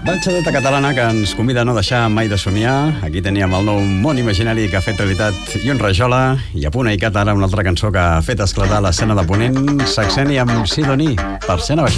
Ratxadeta catalana que ens convida a no deixar mai de somiar. Aquí teníem el nou món imaginari que ha fet realitat i un rajola, i a punt i cat ara una altra cançó que ha fet esclatar l'escena de Ponent, Saxeni amb Sidoní, per ser nova.